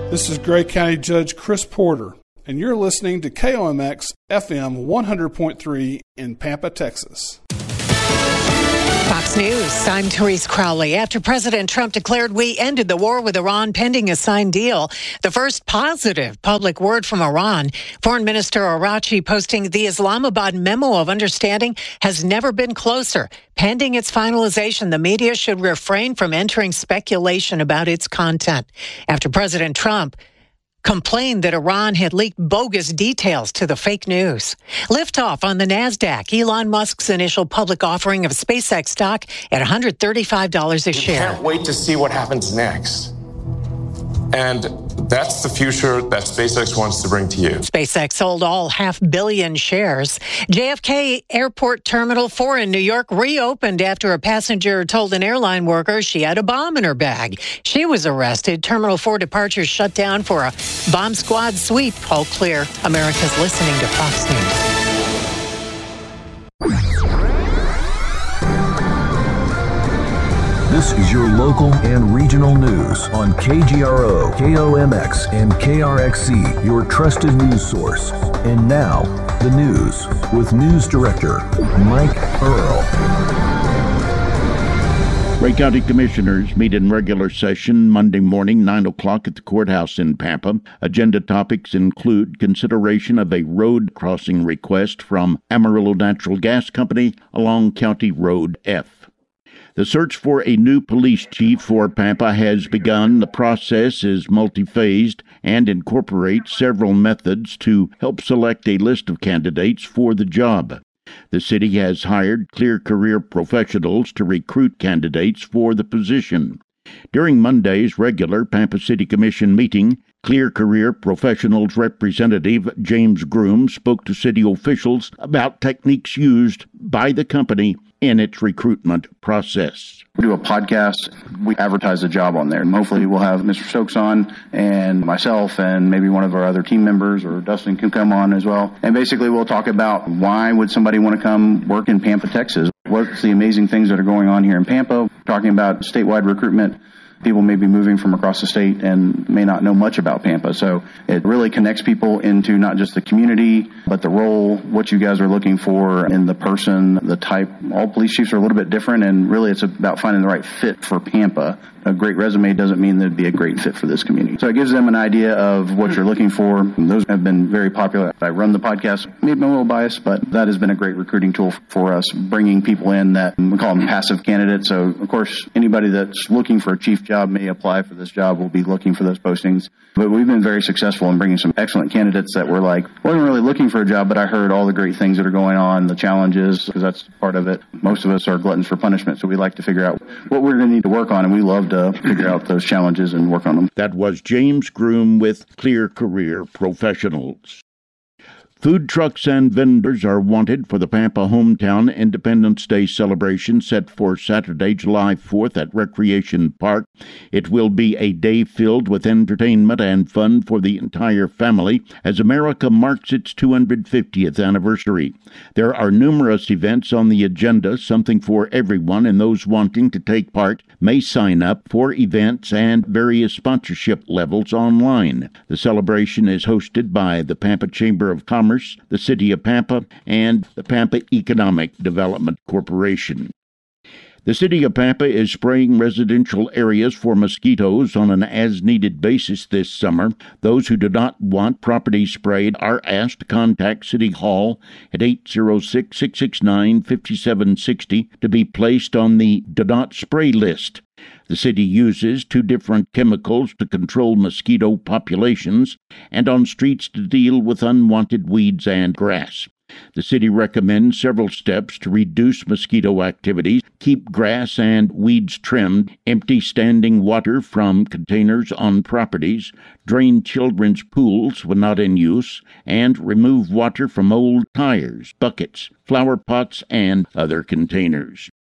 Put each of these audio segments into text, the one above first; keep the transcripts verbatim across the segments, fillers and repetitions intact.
This is Gray County Judge Chris Porter, and you're listening to K O M X F M one hundred point three in Pampa, Texas. Fox News, I'm Therese Crowley. After President Trump declared we ended the war with Iran pending a signed deal, the first positive public word from Iran, Foreign Minister Araghchi posting the Islamabad Memo of Understanding has never been closer. Pending its finalization, the media should refrain from entering speculation about its content. After President Trump complained that Iran had leaked bogus details to the fake news. Liftoff on the NASDAQ. Elon Musk's initial public offering of SpaceX stock at one hundred thirty-five dollars a share. You can't wait to see what happens next. And that's the future that SpaceX wants to bring to you. SpaceX sold all half billion shares. J F K Airport Terminal four in New York reopened after a passenger told an airline worker she had a bomb in her bag. She was arrested. Terminal four departures shut down for a bomb squad sweep. All clear. America's listening to Fox News. This is your local and regional news on K G R O, K O M X, and K R X C, your trusted news source. And now, the news with News Director Mike Earl. Gray County Commissioners meet in regular session Monday morning, nine o'clock at the courthouse in Pampa. Agenda topics include consideration of a road crossing request from Amarillo Natural Gas Company along County Road F. The search for a new police chief for Pampa has begun. The process is multi-phased and incorporates several methods to help select a list of candidates for the job. The city has hired Clear Career Professionals to recruit candidates for the position. During Monday's regular Pampa City Commission meeting, Clear Career Professionals representative James Groom spoke to city officials about techniques used by the company in its recruitment process. We do a podcast. We advertise the job on there. And hopefully we'll have Mister Stokes on and myself and maybe one of our other team members, or Dustin can come on as well. And basically we'll talk about why would somebody want to come work in Pampa, Texas? What's the amazing things that are going on here in Pampa? Talking about statewide recruitment. People may be moving from across the state and may not know much about Pampa. So it really connects people into not just the community, but the role, what you guys are looking for in the person, the type. All police chiefs are a little bit different, and really it's about finding the right fit for Pampa. A great resume doesn't mean there'd be a great fit for this community. So it gives them an idea of what you're looking for. And those have been very popular. I run the podcast, maybe I'm a little biased, but that has been a great recruiting tool for us, bringing people in that we call them passive candidates. So, of course, anybody that's looking for a chief job may apply for this job. We'll be looking for those postings. But we've been very successful in bringing some excellent candidates that were like, wasn't really looking for a job, but I heard all the great things that are going on, the challenges, because that's part of it. Most of us are gluttons for punishment, so we like to figure out what we're going to need to work on, and we love to figure out those challenges and work on them. That was James Groom with Clear Career Professionals. Food trucks and vendors are wanted for the Pampa Hometown Independence Day celebration set for Saturday, July fourth at Recreation Park. It will be a day filled with entertainment and fun for the entire family as America marks its two hundred fiftieth anniversary. There are numerous events on the agenda, something for everyone, and those wanting to take part may sign up for events and various sponsorship levels online. The celebration is hosted by the Pampa Chamber of Commerce, the City of Pampa, and the Pampa Economic Development Corporation. The City of Pampa is spraying residential areas for mosquitoes on an as-needed basis this summer. Those who do not want property sprayed are asked to contact City Hall at eight oh six, six six nine, five seven six oh to be placed on the Do Not Spray list. The city uses two different chemicals to control mosquito populations and on streets to deal with unwanted weeds and grass. The city recommends several steps to reduce mosquito activities: keep grass and weeds trimmed, empty standing water from containers on properties, drain children's pools when not in use, and remove water from old tires, buckets, flower pots, and other containers.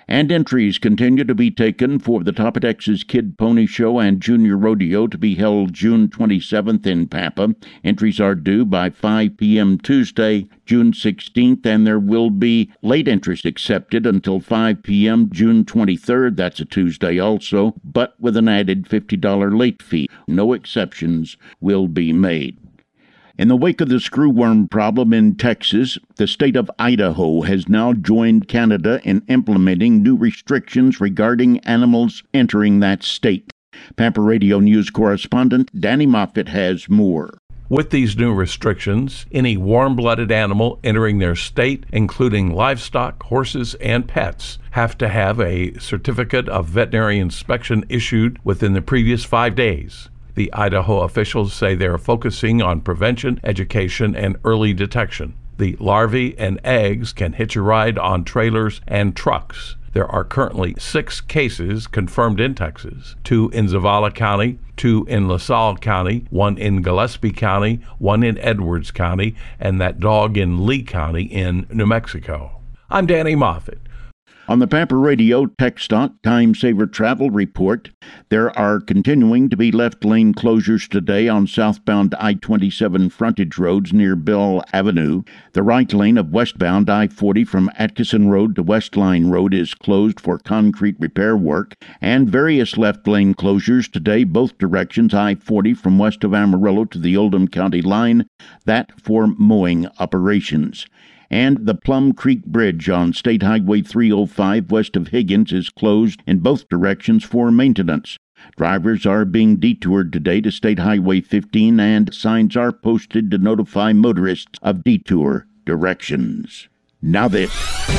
And entries continue to be taken for the Top of Texas Kid Pony Show and Junior Rodeo to be held June twenty-seventh in Pampa. Entries are due by five p.m. Tuesday, June sixteenth, and there will be late entries accepted until five p.m. June twenty-third. That's a Tuesday also, but with an added fifty dollars late fee. No exceptions will be made. In the wake of the screwworm problem in Texas, the state of Idaho has now joined Canada in implementing new restrictions regarding animals entering that state. Pampa Radio News correspondent Danny Moffett has more. With these new restrictions, any warm-blooded animal entering their state, including livestock, horses, and pets, have to have a certificate of veterinary inspection issued within the previous five days. The Idaho officials say they are focusing on prevention, education, and early detection. The larvae and eggs can hitch a ride on trailers and trucks. There are currently six cases confirmed in Texas, two in Zavala County, two in LaSalle County, one in Gillespie County, one in Edwards County, and that dog in Lee County in New Mexico. I'm Danny Moffett. On the Pampa Radio TxDOT Time Saver Travel Report, there are continuing to be left lane closures today on southbound I twenty-seven frontage roads near Bell Avenue. The right lane of westbound I forty from Atkinson Road to Westline Road is closed for concrete repair work, and various left lane closures today both directions, I forty from west of Amarillo to the Oldham County line, that for mowing operations. And the Plum Creek Bridge on State Highway three oh five west of Higgins is closed in both directions for maintenance. Drivers are being detoured today to State Highway fifteen, and signs are posted to notify motorists of detour directions. Now this.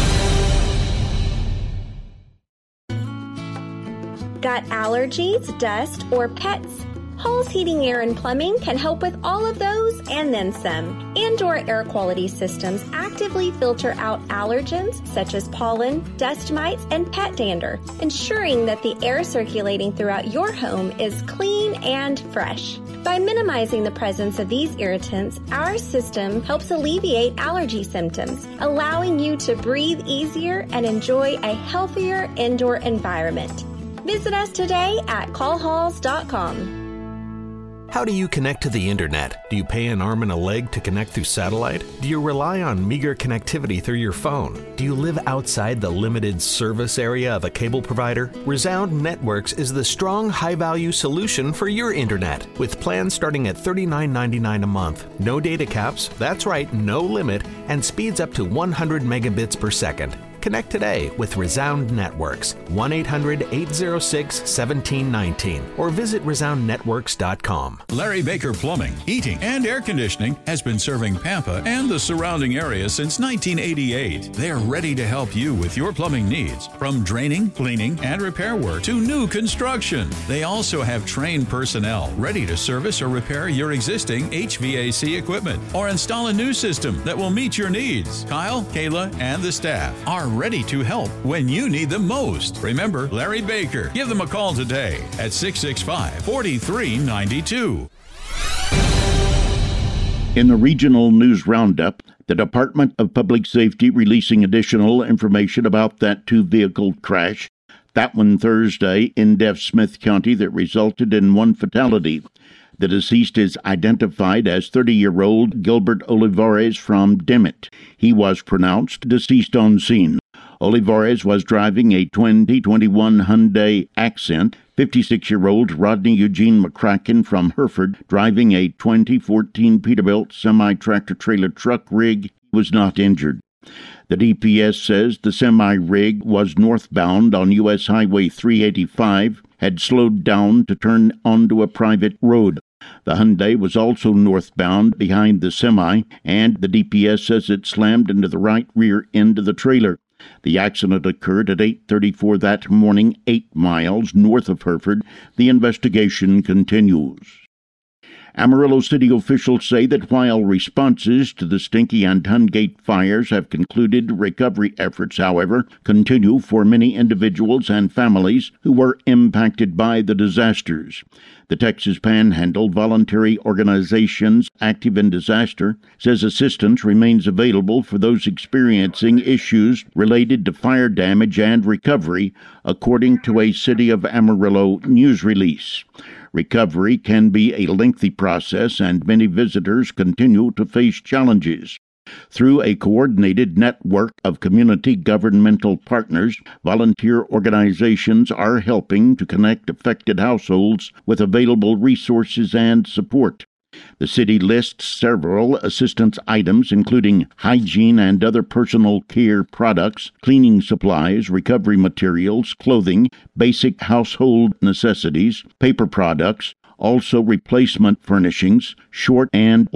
Got allergies, dust, or pets? Halls Heating, Air, and Plumbing can help with all of those and then some. Indoor air quality systems actively filter out allergens such as pollen, dust mites, and pet dander, ensuring that the air circulating throughout your home is clean and fresh. By minimizing the presence of these irritants, our system helps alleviate allergy symptoms, allowing you to breathe easier and enjoy a healthier indoor environment. Visit us today at call halls dot com. How do you connect to the internet? Do you pay an arm and a leg to connect through satellite? Do you rely on meager connectivity through your phone? Do you live outside the limited service area of a cable provider? Resound Networks is the strong, high-value solution for your internet, with plans starting at thirty-nine ninety-nine a month. No data caps, that's right, no limit, and speeds up to one hundred megabits per second. Connect today with Resound Networks, one eight hundred eight oh six one seven one nine, or visit resound networks dot com. Larry Baker Plumbing, Heating, and Air Conditioning has been serving Pampa and the surrounding area since nineteen eighty-eight. They're ready to help you with your plumbing needs, from draining, cleaning, and repair work to new construction. They also have trained personnel ready to service or repair your existing H V A C equipment or install a new system that will meet your needs. Kyle, Kayla, and the staff are ready to help when you need them most. Remember Larry Baker. Give them a call today at six six five, four three nine two. In the regional news roundup, the Department of Public Safety releasing additional information about that two-vehicle crash, that one Thursday in Deaf Smith County, that resulted in one fatality. The deceased is identified as thirty-year-old Gilbert Olivares from Dimmitt. He was pronounced deceased on scene. Olivares was driving a twenty twenty-one Hyundai Accent. fifty-six-year-old Rodney Eugene McCracken from Hereford, driving a twenty fourteen Peterbilt semi-tractor-trailer truck rig, was not injured. The D P S says the semi-rig was northbound on U S Highway three eighty-five, had slowed down to turn onto a private road. The Hyundai was also northbound behind the semi, and the D P S says it slammed into the right rear end of the trailer. The accident occurred at eight thirty-four that morning, eight miles north of Hereford. The investigation continues. Amarillo City officials say that while responses to the Stinky and Tungate fires have concluded, recovery efforts, however, continue for many individuals and families who were impacted by the disasters. The Texas Panhandle Voluntary Organizations Active in Disaster says assistance remains available for those experiencing issues related to fire damage and recovery, according to a City of Amarillo news release. Recovery can be a lengthy process, and many visitors continue to face challenges. Through a coordinated network of community governmental partners, volunteer organizations are helping to connect affected households with available resources and support. The city lists several assistance items, including hygiene and other personal care products, cleaning supplies, recovery materials, clothing, basic household necessities, paper products, also replacement furnishings, short and